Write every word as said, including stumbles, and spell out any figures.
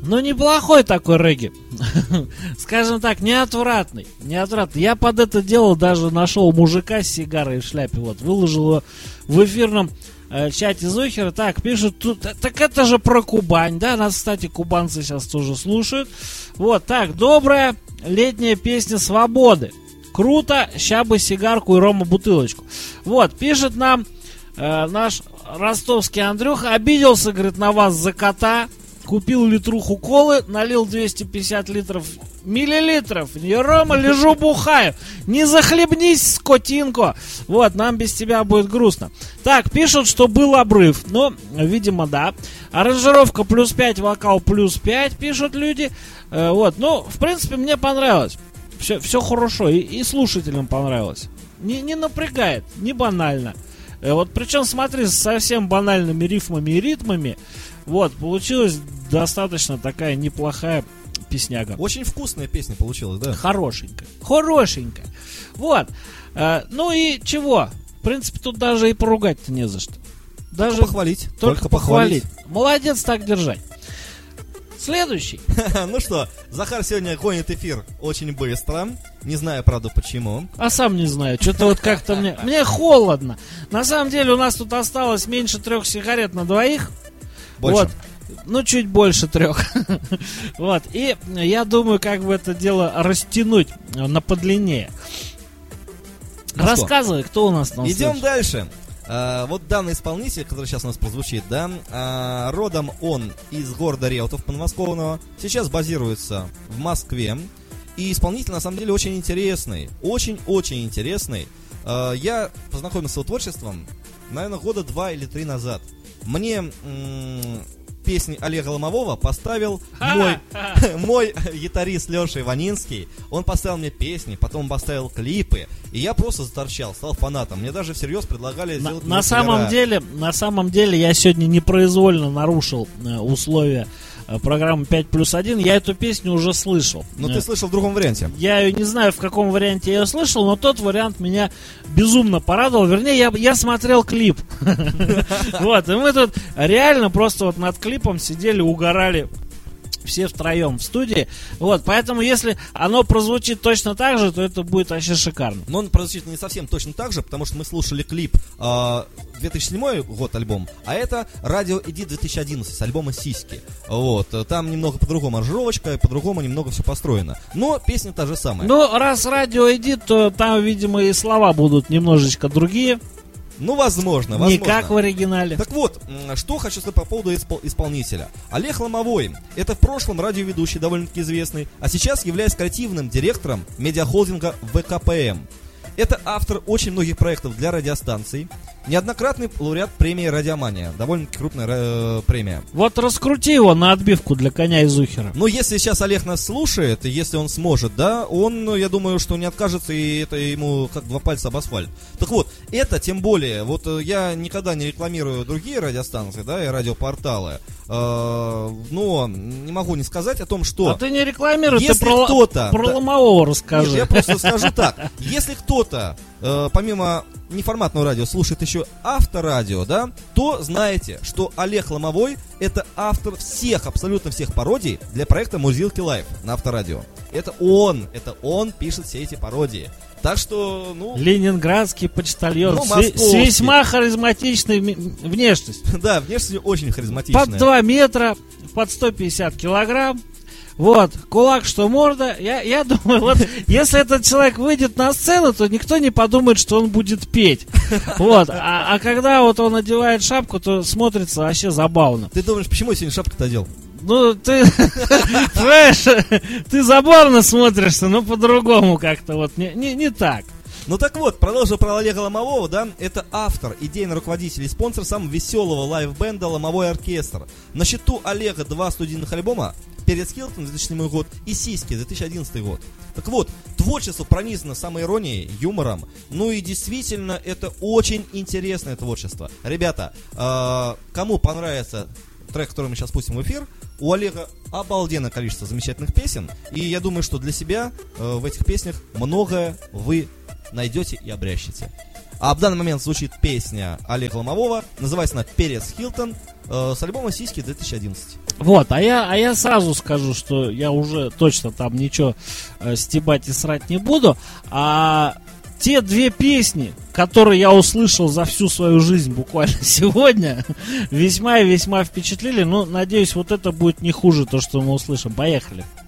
Ну, неплохой такой регги. Скажем так, неотвратный. Неотвратный. Я под это дело даже нашел мужика с сигарой в шляпе. Вот, выложил его в эфирном э, чате Зухера. Так, пишут тут. Так это же про Кубань, да? Нас, кстати, кубанцы сейчас тоже слушают. Вот, так, добрая летняя песня свободы. Круто, ща бы сигарку и Рома бутылочку. Вот, пишет нам э, наш ростовский Андрюха. Обиделся, говорит, на вас за кота. Купил литруху колы, налил двести пятьдесят литров, миллилитров. Не, Рома, лежу, бухаю. Не захлебнись, скотинко. Вот, нам без тебя будет грустно. Так, пишут, что был обрыв. Ну, видимо, да. Аранжировка плюс пять, вокал плюс пять, пишут люди. Э, вот, ну, в принципе, мне понравилось. Все, все хорошо, и, и слушателям понравилось. Не, не напрягает, не банально. Э, вот, причем, смотри, с совсем банальными рифмами и ритмами. Вот, получилась достаточно такая неплохая песняга. Очень вкусная песня получилась, да? Хорошенькая. Хорошенькая. Вот. Э, ну и чего? В принципе, тут даже и поругать-то не за что. Даже только похвалить. Только, только похвалить. похвалить. Молодец, так держать. Следующий. Ну что, Захар сегодня гонит эфир очень быстро. Не знаю, правда, почему. А сам не знаю. Что-то вот как-то мне... Мне холодно. На самом деле у нас тут осталось меньше трех сигарет на двоих. Больше. Вот, ну чуть больше трех. Вот, и я думаю, как бы это дело растянуть на подлиннее. Ну рассказывай, что? Кто у нас там? Идем дальше. А, вот данный исполнитель, который сейчас у нас прозвучит, да, а, родом он из города Реутов подмосковного, сейчас базируется в Москве. И исполнитель на самом деле очень интересный, очень-очень интересный. А, я познакомился с его творчеством, наверное, года два или три назад. Мне м- песни Олега Ломового поставил мой, мой гитарист Леша Иванинский. Он поставил мне песни, потом поставил клипы. И я просто заторчал, стал фанатом. Мне даже всерьез предлагали на, сделать... На самом деле, на самом деле, я сегодня непроизвольно нарушил э, условия э, программы пять плюс один. Я эту песню уже слышал. Но ты слышал в другом варианте. Я ее не знаю, в каком варианте я ее слышал, но тот вариант меня безумно порадовал. Вернее, я, я смотрел клип. Вот, и мы тут реально просто вот над клипом сидели, угорали все втроем в студии. Вот, поэтому если оно прозвучит точно так же, то это будет вообще шикарно. Но он прозвучит не совсем точно так же, потому что мы слушали клип э, две тысячи седьмой год альбом, а это Радио Эдит две тысячи одиннадцать с альбома «Сиськи». Вот, там немного по-другому аранжировочка, по-другому немного все построено. Но песня та же самая. Ну, раз Радио Эдит, то там, видимо, и слова будут немножечко другие. Ну, возможно, возможно. Не как в оригинале. Так вот, что хочу сказать по поводу испол- исполнителя. Олег Ломовой, это в прошлом радиоведущий, довольно-таки известный, а сейчас является креативным директором медиахолдинга вэ ка пэ эм. Это автор очень многих проектов для радиостанций, неоднократный лауреат премии «Радиомания». Довольно-таки крупная э, премия. Вот раскрути его на отбивку для коня из Зухера. Но если сейчас Олег нас слушает, и если он сможет, да, он, я думаю, что не откажется, и это ему как два пальца об асфальт. Так вот, это тем более, вот я никогда не рекламирую другие радиостанции, да, и радиопорталы, э, но не могу не сказать о том, что... А ты не рекламируй, если ты про, кто-то, про да, Ломового расскажи. Нет, я просто скажу так, если кто-то, э, помимо неформатного радио, слушает еще авторадио, да, то знаете, что Олег Ломовой — это автор всех, абсолютно всех пародий для проекта Мурзилки Лайв на авторадио. Это он, это он пишет все эти пародии. Так что, ну... Ленинградский почтальон, ну, с, с весьма харизматичной внешностью. Да, внешность очень харизматичная. Под два метра, под сто пятьдесят килограмм. Вот, кулак, что морда. Я, я думаю, вот, если этот человек выйдет на сцену, то никто не подумает, что он будет петь. Вот, а, а когда вот он одевает шапку, то смотрится вообще забавно. Ты думаешь, почему я сегодня шапку-то одел? Ну, ты, понимаешь, ты забавно смотришься, но по-другому как-то, вот, не, не, не так. Ну так вот, продолжу про Олега Ломового, да, это автор, идейный руководитель и спонсор самого веселого лайв-бенда «Ломовой оркестр». На счету Олега два студийных альбома, «Перец Хилтон» две тысячи седьмой год и «Сиськи» две тысячи одиннадцатый год. Так вот, творчество пронизано самоиронией, юмором, ну и действительно это очень интересное творчество. Ребята, э, кому понравится трек, который мы сейчас пустим в эфир, у Олега обалденное количество замечательных песен, и я думаю, что для себя э, в этих песнях многое вы найдете и обрящете. А в данный момент звучит песня Олега Ломового, называется она «Перец Хилтон», э, с альбома «Сиськи» две тысячи одиннадцать. Вот, а я, а я сразу скажу, что я уже точно там ничего э, стебать и срать не буду. А те две песни, которые я услышал за всю свою жизнь буквально сегодня, весьма и весьма впечатлили. Ну, надеюсь, вот это будет не хуже, то, что мы услышим. Поехали.